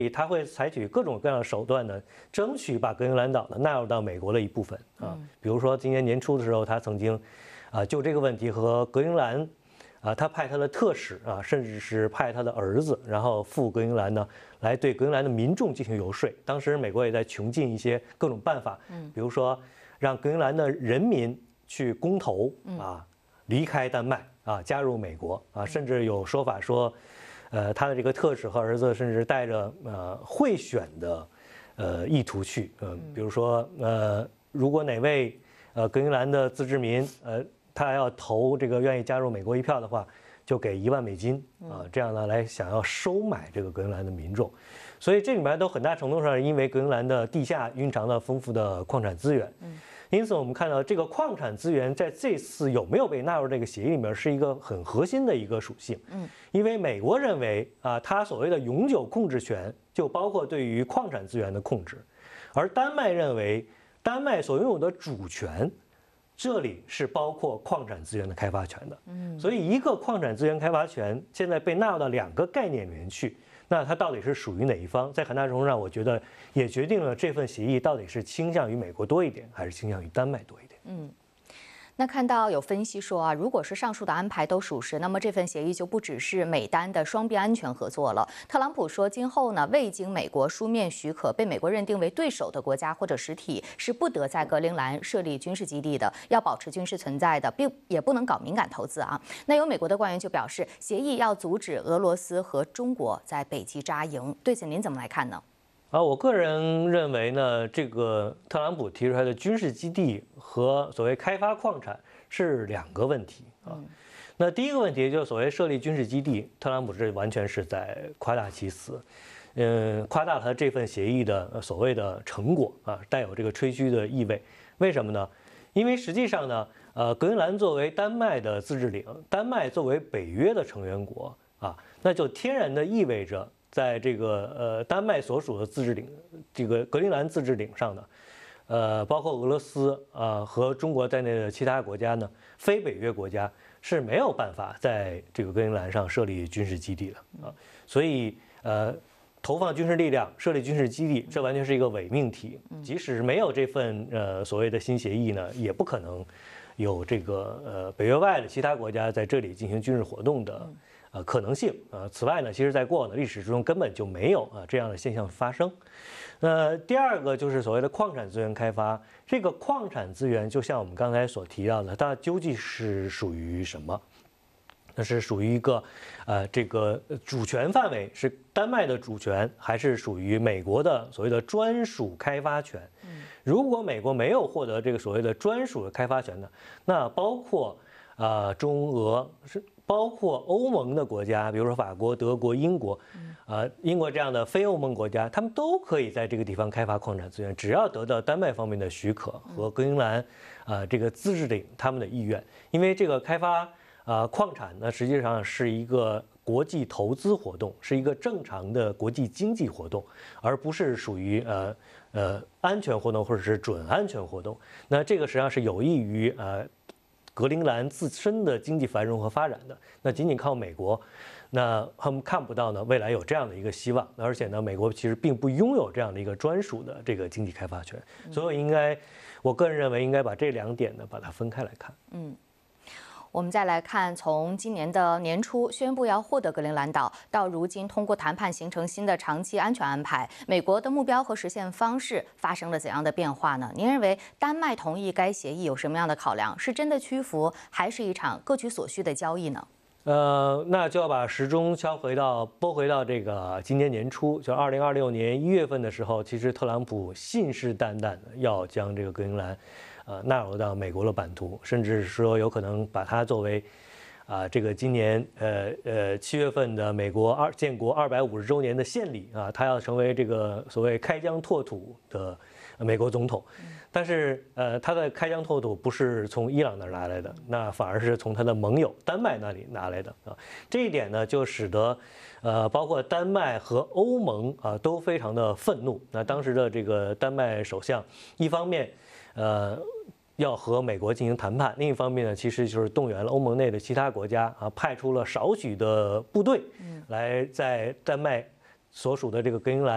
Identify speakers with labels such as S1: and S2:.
S1: 他会采取各种各样的手段呢，争取把格陵兰岛呢纳入到美国的一部分啊。比如说今年年初的时候，他曾经就这个问题和格陵兰他派他的特使甚至是派他的儿子，然后赴格陵兰呢，来对格陵兰的民众进行游说。当时美国也在穷尽一些各种办法，比如说让格陵兰的人民去公投离开丹麦加入美国甚至有说法说，他的这个特使和儿子甚至带着贿选的意图去，比如说如果哪位格陵兰的自治民他要投这个愿意加入美国一票的话，就给$10,000这样呢来想要收买这个格陵兰的民众。所以这里面都很大程度上是因为格陵兰的地下蕴藏了丰富的矿产资源。因此我们看到这个矿产资源在这次有没有被纳入这个协议里面是一个很核心的一个属性。因为美国认为它所谓的永久控制权就包括对于矿产资源的控制，而丹麦认为丹麦所拥有的主权这里是包括矿产资源的开发权的。所以一个矿产资源开发权现在被纳入到2个概念里面去，那它到底是属于哪一方，在很大程度上我觉得也决定了这份协议到底是倾向于美国多一点还是倾向于丹麦多一点。
S2: 那看到有分析说如果是上述的安排都属实，那么这份协议就不只是美丹的双边安全合作了。特朗普说，今后呢，未经美国书面许可被美国认定为对手的国家或者实体是不得在格陵兰设立军事基地的，要保持军事存在的，并也不能搞敏感投资那有美国的官员就表示，协议要阻止俄罗斯和中国在北极扎营。对此您怎么来看呢？
S1: 我个人认为呢，这个特朗普提出来的军事基地和所谓开发矿产是2个问题那第一个问题就是所谓设立军事基地，特朗普这完全是在夸大其词，夸大他这份协议的所谓的成果带有这个吹嘘的意味。为什么呢？因为实际上呢，格陵兰作为丹麦的自治领，丹麦作为北约的成员国那就天然的意味着，在这个丹麦所属的自治领，这个格陵兰自治领上呢，包括俄罗斯和中国在内的其他国家呢，非北约国家是没有办法在这个格陵兰上设立军事基地的所以投放军事力量设立军事基地，这完全是一个伪命题。即使没有这份所谓的新协议呢，也不可能有这个北约外的其他国家在这里进行军事活动的可能性此外呢，其实在过往的历史之中根本就没有这样的现象发生。第二个就是所谓的矿产资源开发，这个矿产资源就像我们刚才所提到的，它究竟是属于什么？那是属于一个这个主权范围是丹麦的主权，还是属于美国的所谓的专属开发权？如果美国没有获得这个所谓的专属的开发权呢，那包括中俄包括欧盟的国家，比如说法国、德国、英国，英国这样的非欧盟国家，他们都可以在这个地方开发矿产资源，只要得到丹麦方面的许可和格陵兰这个自治领他们的意愿。因为这个开发矿产呢，实际上是一个国际投资活动，是一个正常的国际经济活动，而不是属于安全活动或者是准安全活动。那这个实际上是有益于格陵兰自身的经济繁荣和发展的。那仅仅靠美国，那他们看不到呢未来有这样的一个希望。而且呢，美国其实并不拥有这样的一个专属的这个经济开发权。所以我个人认为应该把这2点呢把它分开来看。
S2: 我们再来看，从今年的年初宣布要获得格陵兰岛，到如今通过谈判形成新的长期安全安排，美国的目标和实现方式发生了怎样的变化呢？您认为丹麦同意该协议有什么样的考量？是真的屈服，还是一场各取所需的交易呢？
S1: 那就要把时钟拨回到这个今年年初，就2026年1月份的时候，其实特朗普信誓旦旦的要将这个格陵兰纳入到美国的版图，甚至说有可能把它作为这个今年7月份的美国建国250周年的献礼他要成为这个所谓开疆拓土的美国总统。但是他的开疆拓土不是从伊朗那儿拿来的，那反而是从他的盟友丹麦那里拿来的这一点呢，就使得包括丹麦和欧盟都非常的愤怒。那当时的这个丹麦首相一方面要和美国进行谈判，另一方面呢，其实就是动员了欧盟内的其他国家派出了少许的部队来在丹麦所属的这个格陵兰